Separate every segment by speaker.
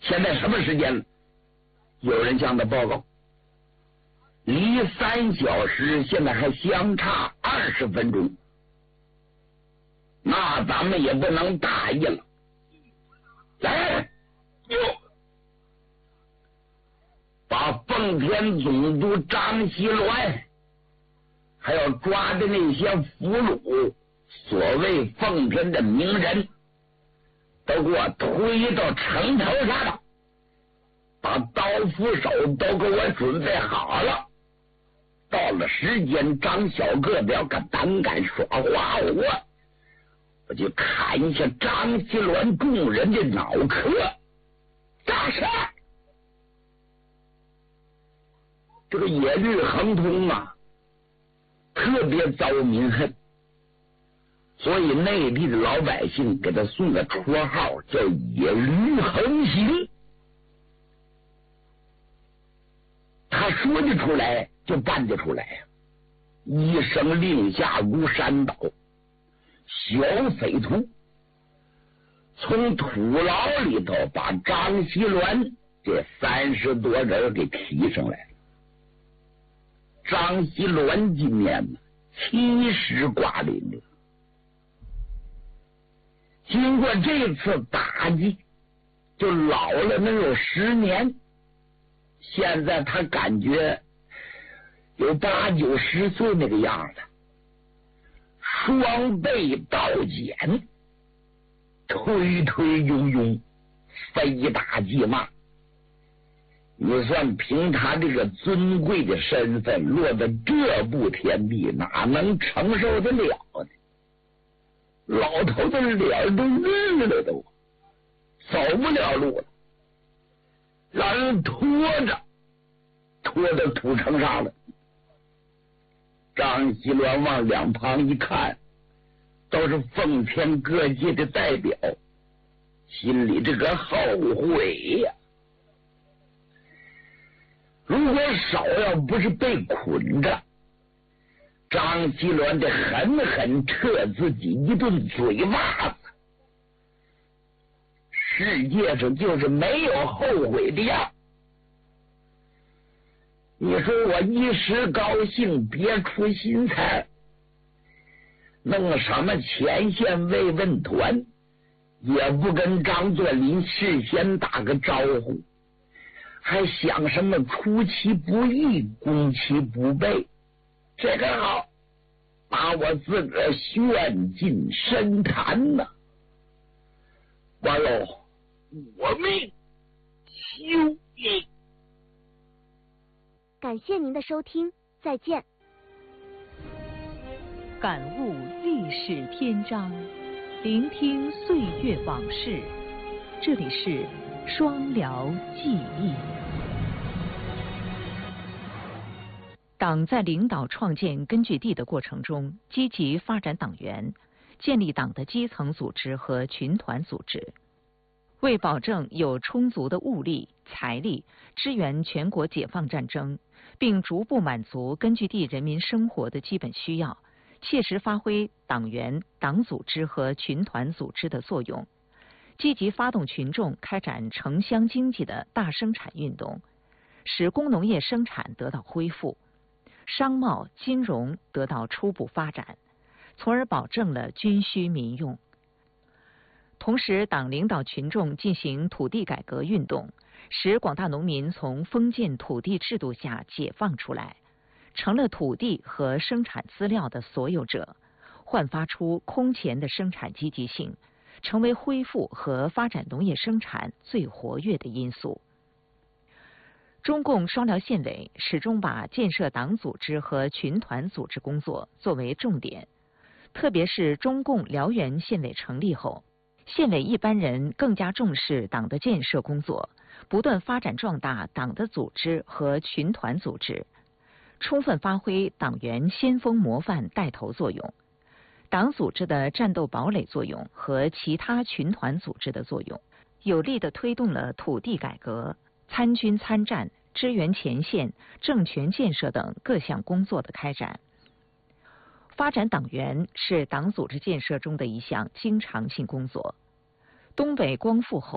Speaker 1: 现在什么时间了？有人向他报告，离3小时现在还相差20分钟。那咱们也不能大意了。来，把奉天总督张锡銮还要抓的那些俘虏，所谓奉天的名人，都给我推到城头上，把刀斧手都给我准备好了。到了时间，张小个子要敢胆敢耍花我就砍下张锡銮众人的脑壳。大事！这个野律亨通啊，特别遭民恨，所以内地的老百姓给他送个绰号叫野律横行。他说得出来就办得出来呀，一声令下如山倒。小匪徒从土牢里头把张锡銮这30多人给提上来了。张锡銮今年呢70挂零了。经过这次打击，就老了能有10年。现在他感觉有8、9、10岁那个样子。双背倒剪，推推拥拥，非打即骂。你算凭他这个尊贵的身份，落到这步田地，哪能承受得了呢？老头子脸都绿了，都走不了路了，让人拖着，拖到土城上了。张锡銮往两旁一看，都是奉天各界的代表，心里这个后悔呀！如果手要不是被捆着，张锡銮得狠狠撤自己一顿嘴巴子。世界上就是没有后悔的呀！你说我一时高兴，别出心裁，弄什么前线慰问团，也不跟张作霖事先打个招呼，还想什么出其不意，攻其不备，这个好，把我自个儿陷进深潭呐！完喽，我命休矣！
Speaker 2: 感谢您的收听，再见。
Speaker 3: 感悟历史篇章，聆听岁月往事。这里是双辽记忆。党在领导创建根据地的过程中，积极发展党员，建立党的基层组织和群团组织。为保证有充足的物力、财力支援全国解放战争，并逐步满足根据地人民生活的基本需要，切实发挥党员、党组织和群团组织的作用，积极发动群众开展城乡经济的大生产运动，使工农业生产得到恢复，商贸金融得到初步发展，从而保证了军需民用。同时，党领导群众进行土地改革运动，使广大农民从封建土地制度下解放出来，成了土地和生产资料的所有者，焕发出空前的生产积极性，成为恢复和发展农业生产最活跃的因素。中共双辽县委始终把建设党组织和群团组织工作作为重点，特别是中共辽源县委成立后，县委一般人更加重视党的建设工作，不断发展壮大党的组织和群团组织，充分发挥党员先锋模范带头作用，党组织的战斗堡垒作用和其他群团组织的作用，有力地推动了土地改革、参军参战、支援前线、政权建设等各项工作的开展。发展党员是党组织建设中的一项经常性工作。东北光复后，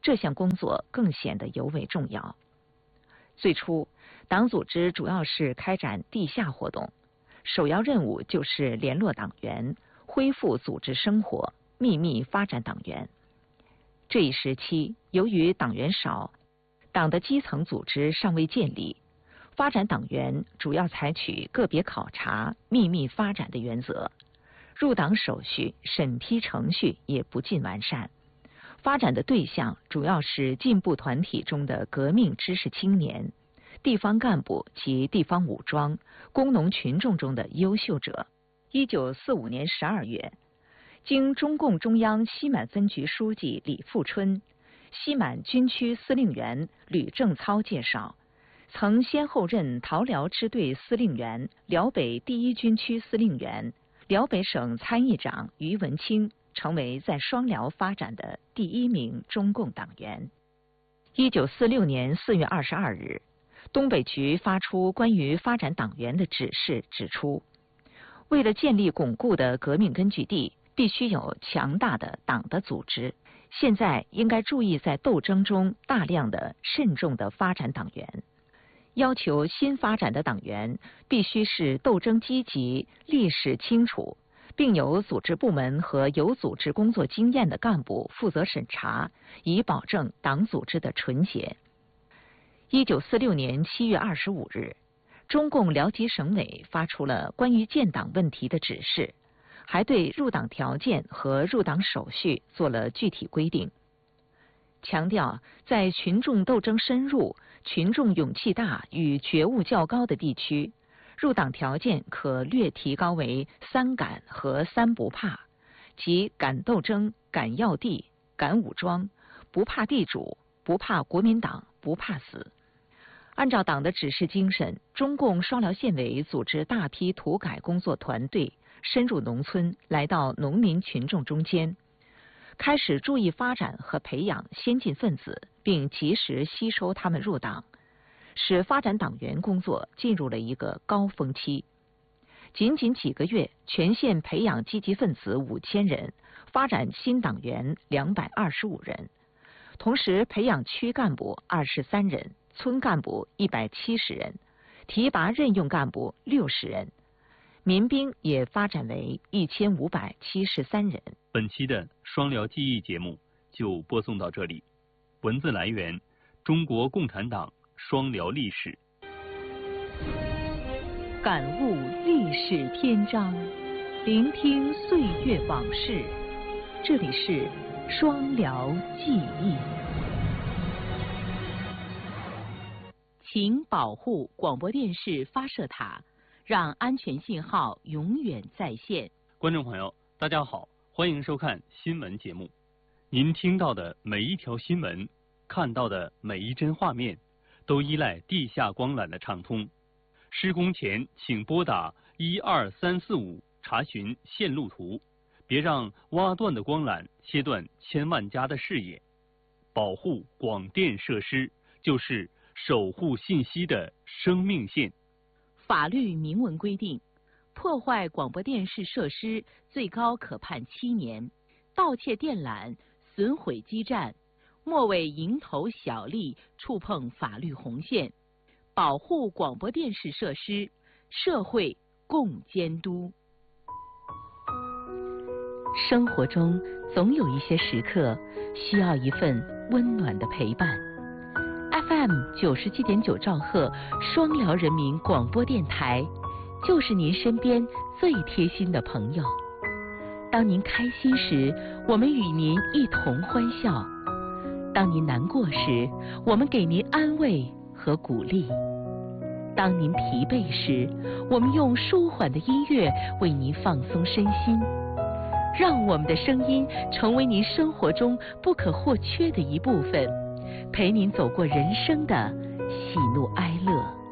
Speaker 3: 这项工作更显得尤为重要。最初，党组织主要是开展地下活动，首要任务就是联络党员，恢复组织生活，秘密发展党员。这一时期，由于党员少，党的基层组织尚未建立，发展党员主要采取个别考察、秘密发展的原则，入党手续、审批程序也不尽完善。发展的对象主要是进步团体中的革命知识青年、地方干部及地方武装、工农群众中的优秀者。1945年12月，经中共中央西满分局书记李富春、西满军区司令员吕正操介绍，曾先后任桃辽支队司令员、辽北第一军区司令员、辽北省参议长于文清成为在双辽发展的第1名中共党员。1946年4月22日，东北局发出关于发展党员的指示，指出，为了建立巩固的革命根据地，必须有强大的党的组织。现在应该注意在斗争中大量的、慎重的发展党员，要求新发展的党员必须是斗争积极、历史清楚，并由组织部门和有组织工作经验的干部负责审查，以保证党组织的纯洁。1946年7月25日，中共辽吉省委发出了关于建党问题的指示，还对入党条件和入党手续做了具体规定，强调在群众斗争深入、群众勇气大与觉悟较高的地区，入党条件可略提高为3敢和3不怕，即敢斗争、敢要地、敢武装，不怕地主，不怕国民党，不怕死。按照党的指示精神，中共双辽县委组织大批土改工作团队深入农村，来到农民群众中间，开始注意发展和培养先进分子，并及时吸收他们入党，使发展党员工作进入了一个高峰期。仅仅几个月，全县培养积极分子5000人，发展新党员225人，同时培养区干部23人，村干部170人，提拔任用干部60人，民兵也发展为1573人。
Speaker 4: 本期的双辽记忆节目就播送到这里，文字来源：中国共产党双辽历史。
Speaker 3: 感悟历史篇章，聆听岁月往事。这里是双辽记忆。请保护广播电视发射塔，让安全信号永远在线。
Speaker 4: 观众朋友，大家好，欢迎收看新闻节目。您听到的每一条新闻，看到的每一帧画面，都依赖地下光缆的畅通。施工前请拨打12345查询线路图，别让挖断的光缆切断千万家的视野。保护广电设施，就是守护信息的生命线。
Speaker 3: 法律明文规定，破坏广播电视设施最高可判7年，盗窃电缆、损毁基站，莫为蝇头小利触碰法律红线。保护广播电视设施，社会共监督。生活中总有一些时刻需要一份温暖的陪伴。FM 97.9兆赫双辽人民广播电台，就是您身边最贴心的朋友。当您开心时，我们与您一同欢笑；当您难过时，我们给您安慰和鼓励；当您疲惫时，我们用舒缓的音乐为您放松身心。让我们的声音成为您生活中不可或缺的一部分，陪您走过人生的喜怒哀乐。